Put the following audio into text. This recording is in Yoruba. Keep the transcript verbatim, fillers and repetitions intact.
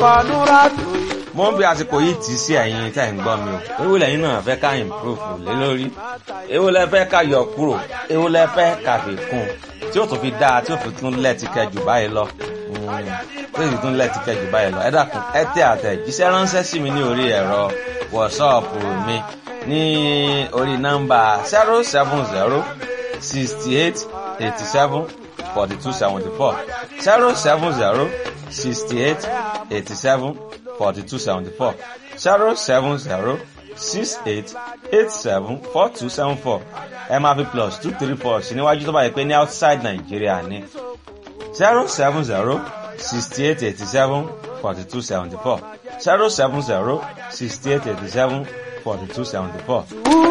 Kọ́núrádù. mo ń bí àsìkò yìí tì í sí ẹ̀yin tẹ́ ń gbọ́ mi o èwo lẹ́yìn náà fẹ́ ká improve lé lórí èwo lẹ fẹ́ ká yọ kúrò èwo lẹ fẹ́ ká fi kún tí ó tún fi dáa tí ó fi tún lẹ́ẹ̀tì kẹjù báyìí lọ tí ó sì tún lẹ́ẹ̀tì kẹjù báyìí lọ ẹ dákun ẹ tẹ àtẹ̀jíṣẹ́ ránṣẹ́ sí mi ní orí ẹ̀rọ wọ̀ṣọ́ọ̀pù mi ní orí nọ́mbà zero seven zero sixty eight eighty seven forty two seventy four zero seven zero sixty eight eighty seven forty two seventy four zero seven zero six eight eight seven four two seven four ẹ máa fi plus two three four sí níwájú tó bá yẹ pé ní outside Nigeria ní zero seven zero sixty eight eighty seven forty two seventy four zero seven zero sixty eight eighty seven forty two seventy four.